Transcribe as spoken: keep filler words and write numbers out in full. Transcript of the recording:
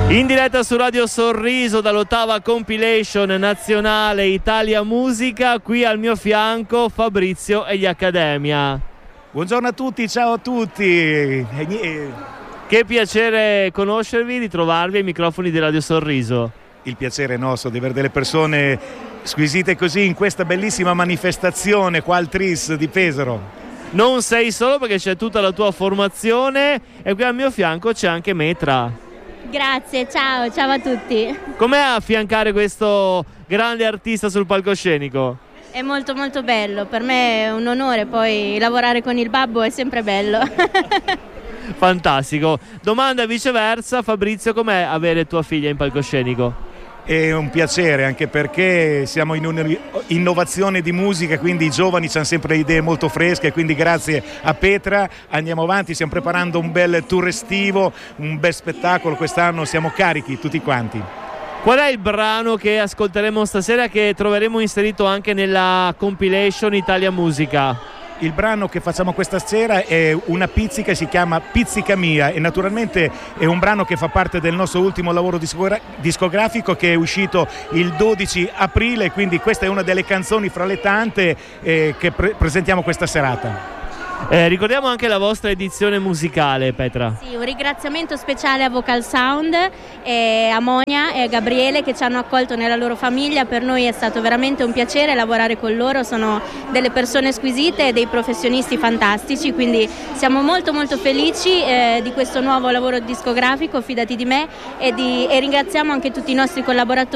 In diretta su Radio Sorriso dall'ottava compilation nazionale Italia Musica, qui al mio fianco Fabrizio e gli Accademia. Buongiorno a tutti, ciao a tutti. Che piacere conoscervi, di trovarvi ai microfoni di Radio Sorriso. Il piacere è nostro di avere delle persone squisite così in questa bellissima manifestazione qua al Tris di Pesaro. Non sei solo, perché c'è tutta la tua formazione e qui al mio fianco c'è anche Metra. Grazie, ciao, ciao a tutti. Com'è affiancare questo grande artista sul palcoscenico? È molto molto bello, per me è un onore, poi lavorare con il babbo è sempre bello. Fantastico. Domanda viceversa, Fabrizio, com'è avere tua figlia in palcoscenico? È un piacere, anche perché siamo in un'innovazione di musica, quindi i giovani hanno sempre idee molto fresche, quindi grazie a Petra andiamo avanti, stiamo preparando un bel tour estivo, un bel spettacolo, quest'anno siamo carichi tutti quanti. Qual è il brano che ascolteremo stasera, che troveremo inserito anche nella compilation Italia Musica? Il brano che facciamo questa sera è una pizzica, si chiama Pizzica Mia, e naturalmente è un brano che fa parte del nostro ultimo lavoro discografico che è uscito il dodici aprile, quindi questa è una delle canzoni fra le tante eh, che pre- presentiamo questa serata. Eh, ricordiamo anche la vostra edizione musicale, Petra. Sì, un ringraziamento speciale a Vocal Sound, e a Monia e a Gabriele che ci hanno accolto nella loro famiglia. Per noi è stato veramente un piacere lavorare con loro, sono delle persone squisite e dei professionisti fantastici, quindi siamo molto molto felici eh, di questo nuovo lavoro discografico, fidati di me, e, di, e ringraziamo anche tutti i nostri collaboratori